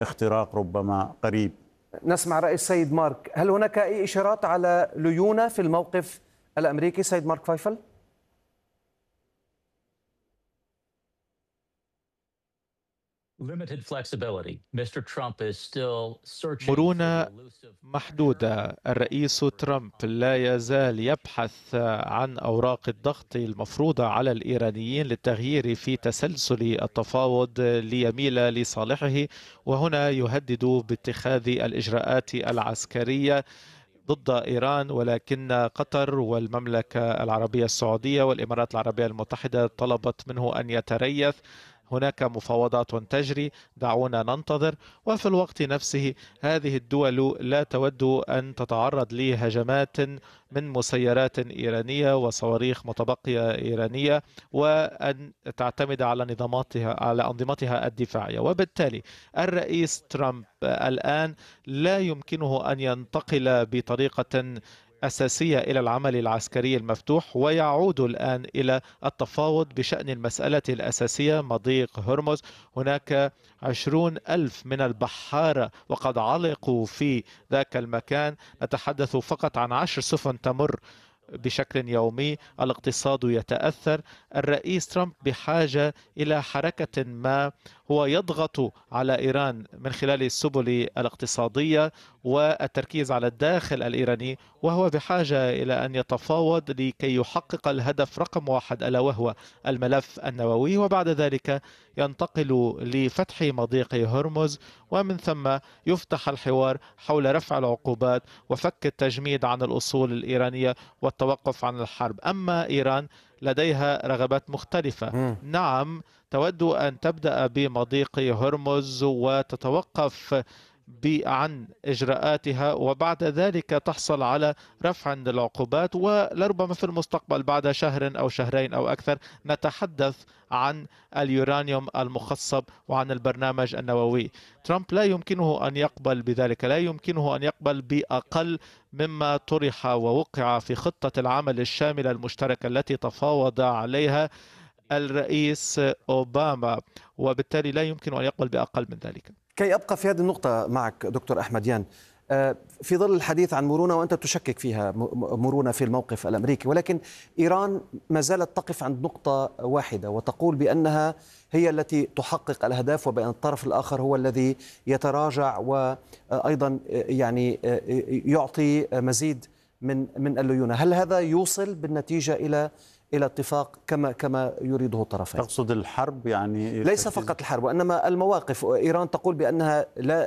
اختراق ربما قريب. نسمع رأي السيد مارك. هل هناك أي إشارات على ليونة في الموقف الأمريكي سيد مارك فايفل؟ مرونة محدودة. الرئيس ترامب لا يزال يبحث عن أوراق الضغط المفروضة على الإيرانيين للتغيير في تسلسل التفاوض ليميل لصالحه، وهنا يهدد باتخاذ الإجراءات العسكرية ضد إيران. ولكن قطر والمملكة العربية السعودية والإمارات العربية المتحدة طلبت منه أن يتريث. هناك مفاوضات تجري، دعونا ننتظر. وفي الوقت نفسه هذه الدول لا تود أن تتعرض لهجمات من مسيرات إيرانية وصواريخ متبقية إيرانية، وأن تعتمد على أنظمتها الدفاعية. وبالتالي الرئيس ترامب الآن لا يمكنه أن ينتقل بطريقة أساسية إلى العمل العسكري المفتوح، ويعود الآن إلى التفاوض بشأن المسألة الأساسية مضيق هرمز. هناك 20,000 من البحارة وقد علقوا في ذاك المكان. نتحدث فقط عن 10 سفن تمر بشكل يومي. الاقتصاد يتأثر. الرئيس ترامب بحاجة إلى حركة ما هو يضغط على إيران من خلال السبل الاقتصادية والتركيز على الداخل الإيراني، وهو بحاجة إلى أن يتفاوض لكي يحقق الهدف رقم 1 ألا وهو الملف النووي، وبعد ذلك ينتقل لفتح مضيق هرمز، ومن ثم يفتح الحوار حول رفع العقوبات وفك التجميد عن الأصول الإيرانية والتوقف عن الحرب. أما إيران لديها رغبات مختلفة. نعم، تود أن تبدأ بمضيق هرمز وتتوقف عن إجراءاتها، وبعد ذلك تحصل على رفع العقوبات، ولربما في المستقبل بعد شهر أو شهرين أو أكثر نتحدث عن اليورانيوم المخصب وعن البرنامج النووي. ترامب لا يمكنه أن يقبل بذلك، لا يمكنه أن يقبل بأقل مما طرح ووقع في خطة العمل الشاملة المشتركة التي تفاوض عليها الرئيس أوباما، وبالتالي لا يمكن أن يقبل بأقل من ذلك. كي أبقى في هذه النقطة معك دكتور أحمديان، في ظل الحديث عن مرونة وأنت تشكك فيها مرونة في الموقف الأمريكي، ولكن إيران ما زالت تقف عند نقطة واحدة وتقول بأنها هي التي تحقق الأهداف، وبأن الطرف الآخر هو الذي يتراجع وأيضا يعني يعطي مزيد من الليونة. هل هذا يوصل بالنتيجة إلى اتفاق كما يريده الطرفين؟ تقصد الحرب يعني؟ ليس فقط الحرب وإنما المواقف. إيران تقول بأنها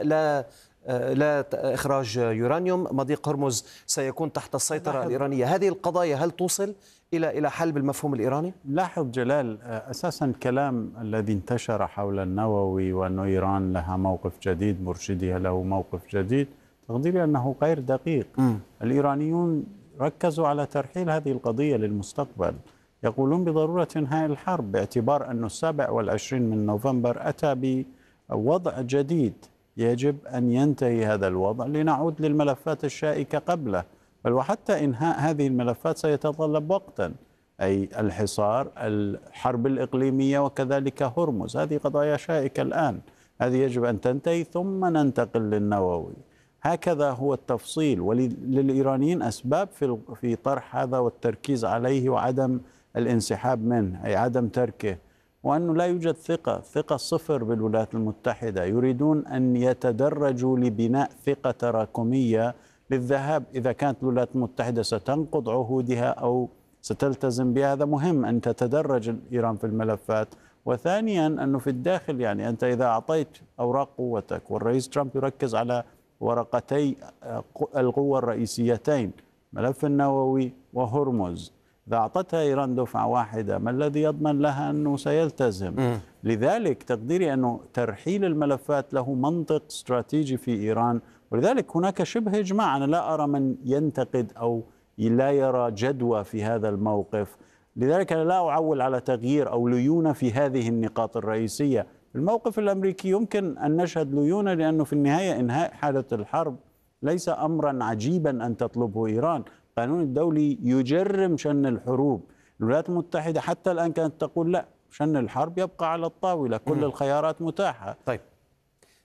لا إخراج يورانيوم، مضيق هرمز سيكون تحت السيطرة الإيرانية. هذه القضايا هل توصل إلى حل بالمفهوم الإيراني؟ لاحظ جلال، أساسا الكلام الذي انتشر حول النووي وأن إيران لها موقف جديد، مرشدها له موقف جديد، تقديري أنه غير دقيق. الإيرانيون ركزوا على ترحيل هذه القضية للمستقبل، يقولون بضرورة إنهاء الحرب، باعتبار أن 27 من نوفمبر أتى بوضع جديد يجب أن ينتهي هذا الوضع لنعود للملفات الشائكة قبله. بل وحتى إنهاء هذه الملفات سيتطلب وقتا، أي الحصار، الحرب الإقليمية، وكذلك هرمز. هذه قضايا شائكة الآن، هذه يجب أن تنتهي ثم ننتقل للنووي. هكذا هو التفصيل. وللإيرانيين أسباب في طرح هذا والتركيز عليه وعدم الانسحاب منه، أي عدم تركه، وأنه لا يوجد ثقة صفر بالولايات المتحدة. يريدون أن يتدرجوا لبناء ثقة تراكمية للذهاب. إذا كانت الولايات المتحدة ستنقض عهودها أو ستلتزم بها، هذا مهم أن تتدرج إيران في الملفات. وثانيا أنه في الداخل، يعني أنت إذا أعطيت أوراق قوتك، والرئيس ترامب يركز على ورقتي القوة الرئيسيتين، ملف النووي وهرمز، إذا أعطتها إيران دفعة واحدة ما الذي يضمن لها أنه سيلتزم؟ لذلك تقديري أنه ترحيل الملفات له منطق استراتيجي في إيران، ولذلك هناك شبه إجماع. أنا لا أرى من ينتقد أو لا يرى جدوى في هذا الموقف. لذلك أنا لا أعول على تغيير أو ليونة في هذه النقاط الرئيسية. الموقف الأمريكي يمكن أن نشهد ليونة، لأنه في النهاية إنهاء حالة الحرب ليس أمرا عجيبا أن تطلبه إيران. القانون الدولي يجرم شن الحروب. الولايات المتحدة حتى الآن كانت تقول لا، شن الحرب يبقى على الطاولة، كل الخيارات متاحة. طيب،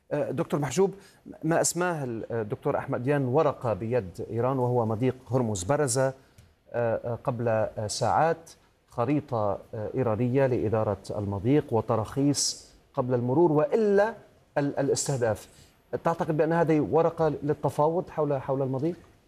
دكتور محجوب، ما أسماه الدكتور أحمد ديان ورقة بيد إيران وهو مضيق هرمز. برز قبل ساعات خريطة إيرانية لإدارة المضيق وتراخيص قبل المرور وإلا الاستهداف. تعتقد بأن هذه ورقة للتفاوض حول المضيق؟